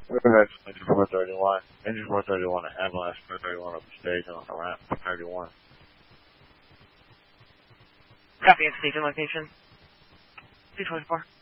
Engine 431. Engine 431 at ambulance, 431 up the stage and on the ramp, 31. Copy at station location. 224.